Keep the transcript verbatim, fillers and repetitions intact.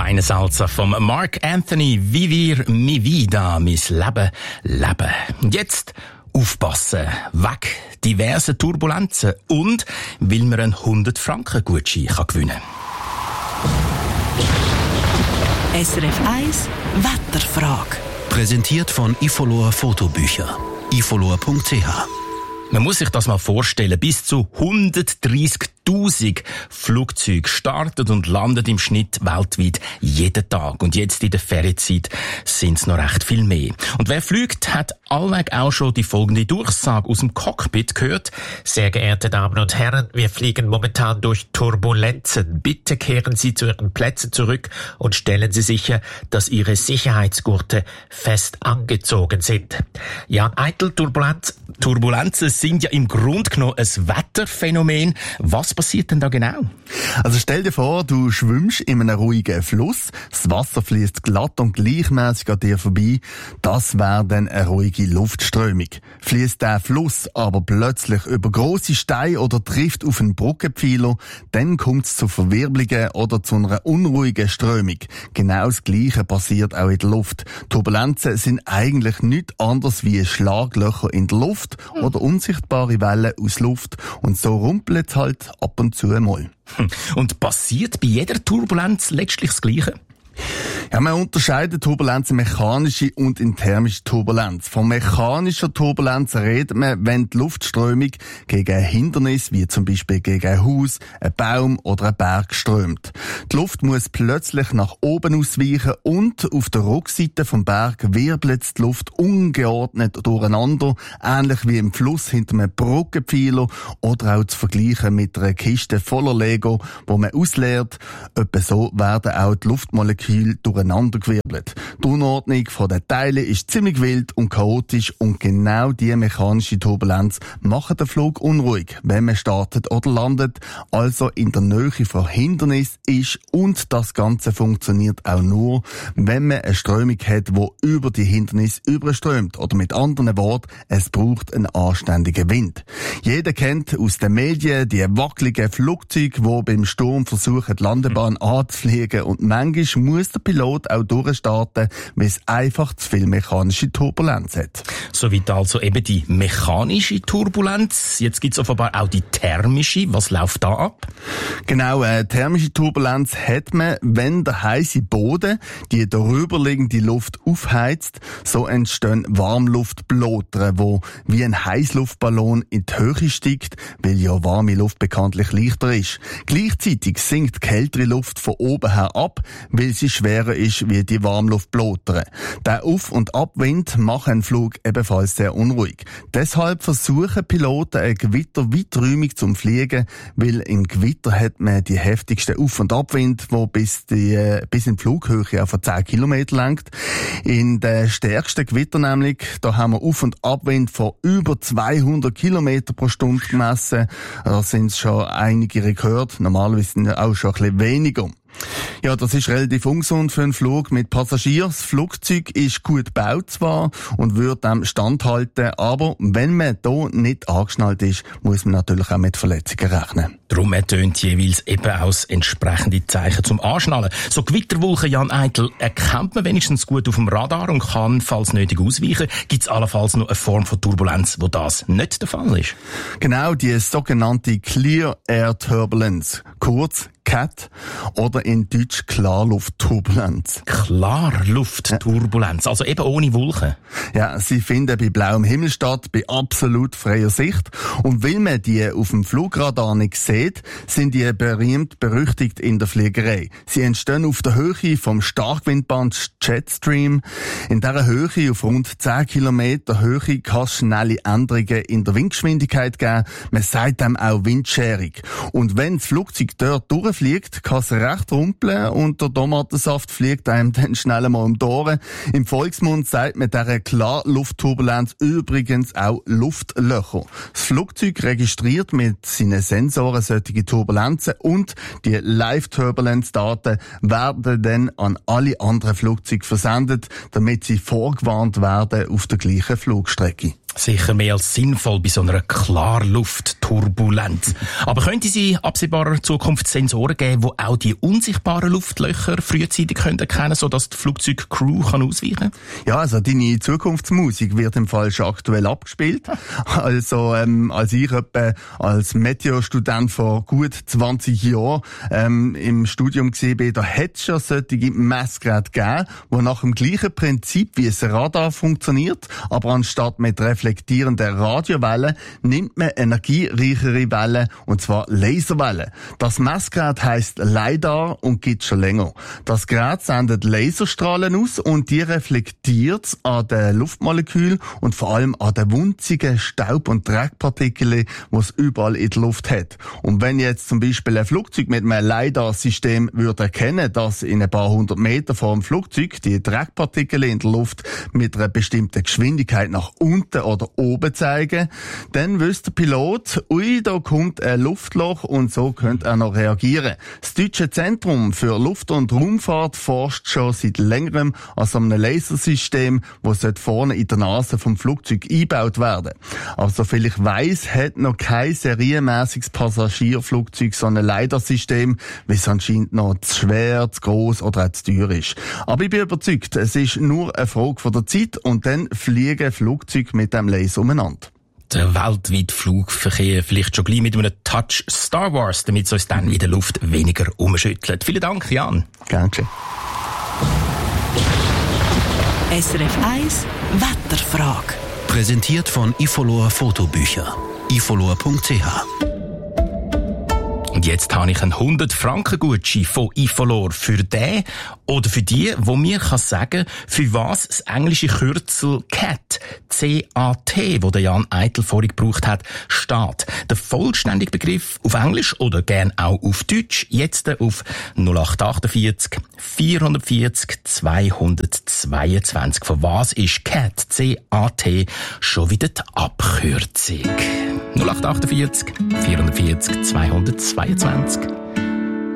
Feine Salsa vom Mark Anthony, Vivir mi vida, mein Leben, Leben. Und jetzt aufpassen, weg diverse Turbulenzen und weil man einen hundert Franken Gutschein gewinnen kann. S R F eins Wetterfrage. Präsentiert von Ifolor Fotobücher. ifolor punkt c h. Man muss sich das mal vorstellen, bis zu hundertdreissigtausend Flugzeuge starten und landen im Schnitt weltweit jeden Tag. Und jetzt in der Ferienzeit sind es noch recht viel mehr. Und wer fliegt, hat allweg auch schon die folgende Durchsage aus dem Cockpit gehört. Sehr geehrte Damen und Herren, wir fliegen momentan durch Turbulenzen. Bitte kehren Sie zu Ihren Plätzen zurück und stellen Sie sicher, dass Ihre Sicherheitsgurte fest angezogen sind. Jan Eitel, Turbulenz. Turbulenzen sind ja im Grunde genommen ein Wetterphänomen. Was passiert denn da genau? Also stell dir vor, du schwimmst in einem ruhigen Fluss, das Wasser fließt glatt und gleichmäßig an dir vorbei. Das wäre dann eine ruhige Luftströmung. Fließt der Fluss aber plötzlich über grosse Steine oder trifft auf einen Brückenpfeiler, dann kommt es zu Verwirbelungen oder zu einer unruhigen Strömung. Genau das Gleiche passiert auch in der Luft. Turbulenzen sind eigentlich nichts anderes wie Schlaglöcher in der Luft oder unsichtbare Wellen aus Luft. Und so rumpelt es halt ab und zu mal. Und passiert bei jeder Turbulenz letztlich das Gleiche? Ja, man unterscheidet Turbulenz in mechanische und in thermische Turbulenz. Von mechanischer Turbulenz redet man, wenn die Luftströmung gegen ein Hindernis, wie zum Beispiel gegen ein Haus, ein Baum oder ein Berg strömt. Die Luft muss plötzlich nach oben ausweichen und auf der Rückseite vom Berg wirbelt die Luft ungeordnet durcheinander, ähnlich wie im Fluss hinter einem Brückenpfeiler oder auch zu vergleichen mit einer Kiste voller Lego, wo man ausleert. Etwa so werden auch die Luftmoleküle durcheinandergewirbelt. Die Unordnung der Teile ist ziemlich wild und chaotisch und genau diese mechanische Turbulenz macht den Flug unruhig, wenn man startet oder landet, also in der Nähe von Hindernis ist, und das Ganze funktioniert auch nur, wenn man eine Strömung hat, die über die Hindernis überströmt, oder mit anderen Worten, es braucht einen anständigen Wind. Jeder kennt aus den Medien die wackeligen Flugzeuge, die beim Sturm versuchen, die Landebahn anzufliegen, und manchmal muss der Pilot auch durchstarten, weil es einfach zu viel mechanische Turbulenz hat. Soweit also eben die mechanische Turbulenz. Jetzt gibt es offenbar auch die thermische. Was läuft da ab? Genau, eine thermische Turbulenz hat man, wenn der heiße Boden die darüberliegende Luft aufheizt. So entstehen Warmluftblätter, wo wie ein Heißluftballon in die Höhe steigt, weil ja warme Luft bekanntlich leichter ist. Gleichzeitig sinkt kältere Luft von oben her ab, weil sie schwerer ist wie die Warmluftblätter. Der Auf- und Abwind macht einen Flug ebenfalls sehr unruhig. Deshalb versuchen Piloten ein Gewitter weiträumig zum Fliegen, weil im Gewitter hat man die heftigsten Auf- und Abwind, wo bis, die, bis in die Flughöhe auf zehn Kilometer langt. In der stärksten Gewitter nämlich, da haben wir Auf- und Abwind von über zweihundert Kilometer pro Stunde gemessen. Da sind es schon einige Rekorde. Normalerweise sind es auch schon ein bisschen weniger. Ja, das ist relativ ungesund für einen Flug mit Passagieren. Das Flugzeug ist gut gebaut zwar und würde dem standhalten, aber wenn man hier nicht angeschnallt ist, muss man natürlich auch mit Verletzungen rechnen. Darum ertönt jeweils eben aus entsprechende Zeichen zum Anschnallen. So Gewitterwolken, Jan Eitel, erkennt man wenigstens gut auf dem Radar und kann, falls nötig, ausweichen. Gibt es allenfalls noch eine Form von Turbulenz, wo das nicht der Fall ist? Genau, die sogenannte Clear Air Turbulence, kurz C A T, oder in Deutsch Klarluftturbulenz. Klarluftturbulenz, also eben ohne Wolken. Ja, sie finden bei blauem Himmel statt, bei absolut freier Sicht. Und weil man die auf dem Flugradar nicht sieht, sind die berühmt berüchtigt in der Fliegerei. Sie entstehen auf der Höhe vom Starkwindband Jetstream. In dieser Höhe, auf rund zehn Kilometer Höhe, kann es schnelle Änderungen in der Windgeschwindigkeit geben. Man sagt dem auch Windscherung. Und wenn das Flugzeug dort durchfliegt, kann es recht rumpeln und der Tomatensaft fliegt einem dann schnell einmal um die Ohren. Im Volksmund sagt man dieser Klarluftturbulenz übrigens auch Luftlöcher. Das Flugzeug registriert mit seinen Sensoren solche Turbulenzen und die Live-Turbulence-Daten werden dann an alle anderen Flugzeuge versendet, damit sie vorgewarnt werden auf der gleichen Flugstrecke. Sicher mehr als sinnvoll bei so einer Klarluftturbulenz. Aber könnte es in absehbarer Zukunft Sensoren geben, die auch die unsichtbaren Luftlöcher frühzeitig erkennen können, sodass die Flugzeugcrew kann ausweichen kann? Ja, also deine Zukunftsmusik wird im Fall schon aktuell abgespielt. Also ähm, als ich etwa als Meteorstudent vor gut zwanzig Jahren ähm, im Studium gesehen bin, da hätte es schon solche Messgeräte gegeben, die nach dem gleichen Prinzip wie ein Radar funktioniert, aber anstatt mit reflektierenden Radiowellen nimmt man energiereichere Wellen, und zwar Laserwellen. Das Messgerät heisst LiDAR und gibt schon länger. Das Gerät sendet Laserstrahlen aus und die reflektiert an den Luftmolekülen und vor allem an den winzigen Staub- und Dreckpartikeln, die es überall in der Luft hat. Und wenn jetzt zum Beispiel ein Flugzeug mit einem LiDAR-System würde erkennen, dass in ein paar hundert Meter vor dem Flugzeug die Dreckpartikel in der Luft mit einer bestimmten Geschwindigkeit nach unten oder oben zeigen, dann wüsste der Pilot, ui, da kommt ein Luftloch, und so könnte er noch reagieren. Das Deutsche Zentrum für Luft- und Raumfahrt forscht schon seit längerem an so einem Lasersystem, das vorne in der Nase vom Flugzeug eingebaut werden. Aber soviel ich weiss, hat noch kein serienmäßiges Passagierflugzeug so ein LiDAR-System, weil es anscheinend noch zu schwer, zu gross oder auch zu teuer ist. Aber ich bin überzeugt, es ist nur eine Frage von der Zeit, und dann fliegen Flugzeuge mit dem Laser umeinander. Der weltweite Flugverkehr vielleicht schon gleich mit einem Touch Star Wars, damit es uns dann in der Luft weniger umschüttelt. Vielen Dank, Jan. Gern geschehen. S R F eins Wetterfrage. Präsentiert von Ifolor Fotobücher. ifolor punkt c h. Und jetzt habe ich einen hundert Franken Gutschein von Ifolor für den oder für die, wo mir kann sagen, für was das englische Kürzel C A T, C A T, wo der Jan Eitel vorhin gebraucht hat, steht. Der vollständige Begriff auf Englisch oder gern auch auf Deutsch, jetzt auf null acht achtundvierzig vierhundertvierzig zweihundertzweiundzwanzig. Von was ist C A T, C A T schon wieder die Abkürzung? null acht achtundvierzig vierhundertvierzig zweihundertzweiundzwanzig.